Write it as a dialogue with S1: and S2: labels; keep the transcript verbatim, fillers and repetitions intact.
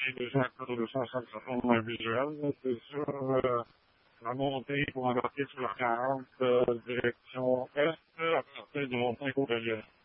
S1: j'ai déjà un peu de sens en visuel. C'est sur euh, la montée pour embarquer sur la quarante, euh, direction est, à partir du rond-point Côte-de-Liesse.